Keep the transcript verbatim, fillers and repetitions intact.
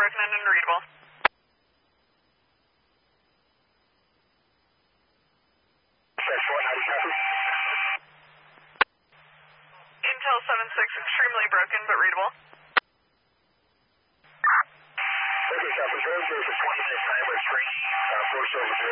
broken and unreadable. Intel seven six, extremely broken but readable. Okay, Southwest Road, zero for twenty-six, nine, we're three, uh, four, seven, zero.